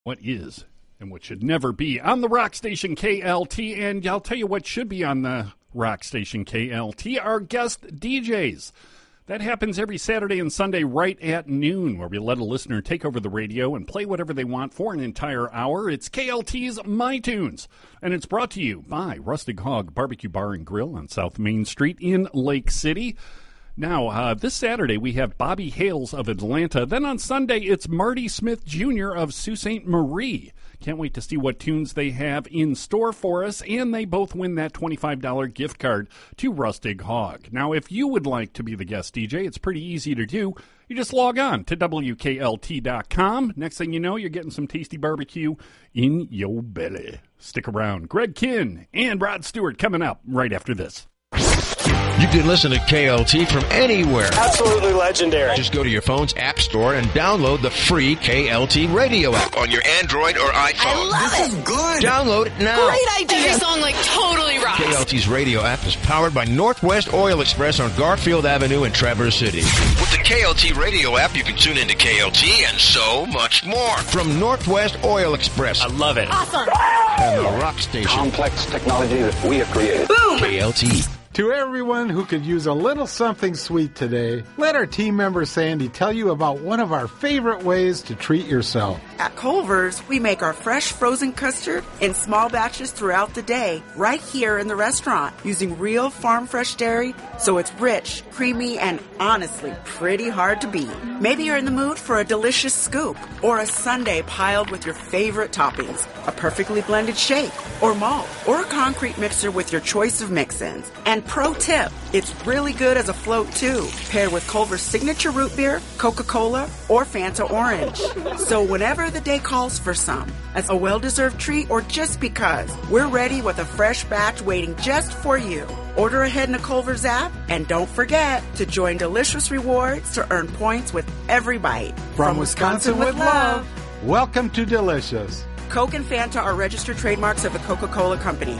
What is and what should never be on the rock station KLT, and I'll tell you what should be on the rock station KLT, our guest DJs. That happens every Saturday and Sunday right at noon, where we let a listener take over the radio and play whatever they want for an entire hour. It's KLT's My Tunes, and it's brought to you by Rustic Hog Barbecue Bar and Grill on South Main Street in Lake City. Now, this Saturday, we have Bobby Hales of Atlanta. Then on Sunday, it's Marty Smith Jr. of Sault Ste. Marie. Can't wait to see what tunes they have in store for us, and they both win that $25 gift card to Rustic Hog. Now, if you would like to be the guest DJ, it's pretty easy to do. You just log on to WKLT.com. Next thing you know, you're getting some tasty barbecue in your belly. Stick around. Greg Kinn and Rod Stewart coming up right after this. You can listen to KLT from anywhere. Absolutely legendary. Just go to your phone's app store and download the free KLT radio app on your Android or iPhone. I love This is good. Download it now. Great idea. Every song totally rocks. KLT's radio app is powered by Northwest Oil Express on Garfield Avenue in Traverse City. With the KLT radio app, you can tune into KLT and so much more. From Northwest Oil Express. I love it. Awesome. And the rock station. Complex technology that we have created. Boom. KLT. To everyone who could use a little something sweet today, let our team member Sandy tell you about one of our favorite ways to treat yourself. At Culver's, we make our fresh frozen custard in small batches throughout the day, right here in the restaurant, using real farm fresh dairy, so it's rich, creamy, and honestly pretty hard to beat. Maybe you're in the mood for a delicious scoop, or a sundae piled with your favorite toppings, a perfectly blended shake, or malt, or a concrete mixer with your choice of mix-ins. And pro tip, it's really good as a float too, paired with Culver's signature root beer, Coca-Cola, or Fanta Orange. So whenever the day calls for some, as a well-deserved treat or just because, we're ready with a fresh batch waiting just for you. Order ahead in the Culver's app, and don't forget to join Delicious Rewards to earn points with every bite. From Wisconsin with love, welcome to Delicious. Coke and Fanta are registered trademarks of the Coca-Cola Company.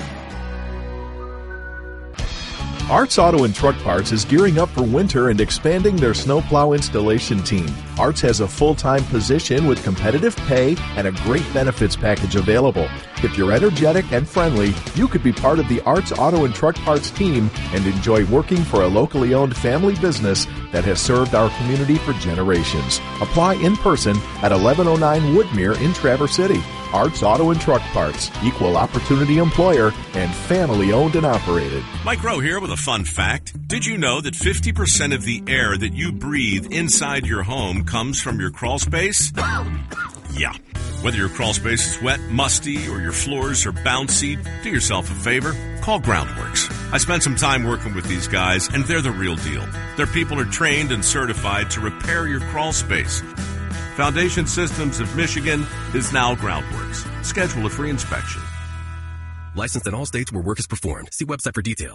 Arts Auto and Truck Parts is gearing up for winter and expanding their snowplow installation team. Arts has a full-time position with competitive pay and a great benefits package available. If you're energetic and friendly, you could be part of the Arts Auto and Truck Parts team and enjoy working for a locally owned family business that has served our community for generations. Apply in person at 1109 Woodmere in Traverse City. Arts Auto and Truck Parts, equal opportunity employer, and family owned and operated. Mike Rowe here with a fun fact. Did you know that 50% of the air that you breathe inside your home comes from your crawl space? Yeah. Whether your crawl space is wet, musty, or your floors are bouncy, do yourself a favor. Call Groundworks. I spent some time working with these guys, and they're the real deal. Their people are trained and certified to repair your crawl space. Foundation Systems of Michigan is now Groundworks. Schedule a free inspection. Licensed in all states where work is performed. See website for details.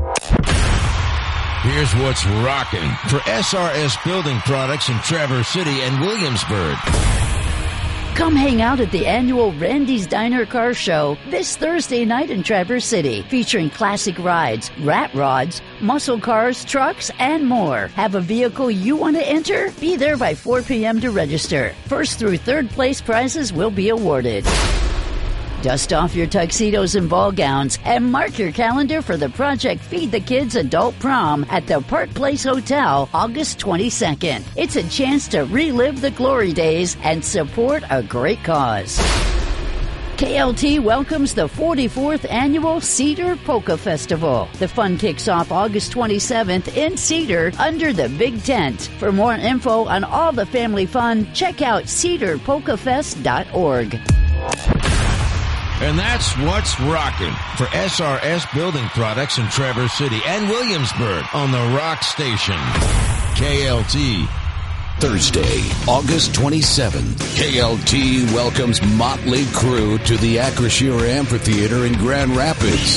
Here's what's rocking for SRS Building Products in Traverse City and Williamsburg. Come hang out at the annual Randy's Diner Car Show this Thursday night in Traverse City, featuring classic rides, rat rods, muscle cars, trucks, and more. Have a vehicle you want to enter? Be there by 4 p.m. to register. First through third place prizes will be awarded. Dust off your tuxedos and ball gowns and mark your calendar for the Project Feed the Kids Adult Prom at the Park Place Hotel, August 22nd. It's a chance to relive the glory days and support a great cause. KLT welcomes the 44th Annual Cedar Polka Festival. The fun kicks off August 27th in Cedar under the Big Tent. For more info on all the family fun, check out cedarpolkafest.org. And that's what's rocking for SRS Building Products in Traverse City and Williamsburg on the Rock Station. KLT. Thursday, August 27th, KLT welcomes Motley Crue to the Acrisure Amphitheater in Grand Rapids.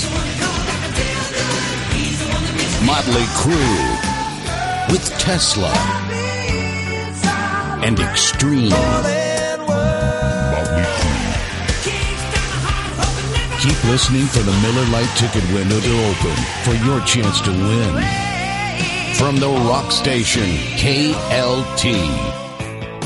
Motley Crue with Tesla and Extreme. Keep listening for the Miller Lite ticket window to open for your chance to win. From the Rock Station, KLT.